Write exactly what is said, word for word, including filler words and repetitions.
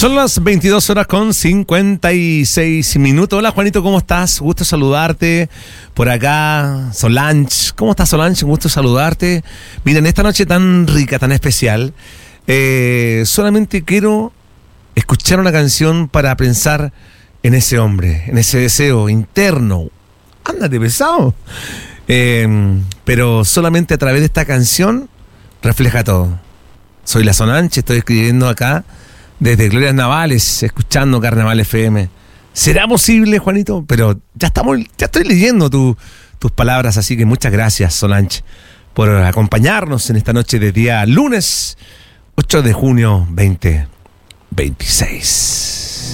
Son las veintidós horas con cincuenta y seis minutos. Hola Juanito, ¿cómo estás? Gusto saludarte. Por acá, Solange. ¿Cómo estás, Solange? Gusto saludarte. Mira, en esta noche tan rica, tan especial, eh, solamente quiero escuchar una canción para pensar en ese hombre, en ese deseo interno. Ándate pesado. Eh, pero solamente a través de esta canción refleja todo. Soy la Solange, estoy escribiendo acá desde Glorias Navales, escuchando Carnaval F M. ¿Será posible, Juanito? Pero ya estamos, ya estoy leyendo tu, tus palabras, así que muchas gracias, Solange, por acompañarnos en esta noche de día lunes ocho de junio veinte veintiséis.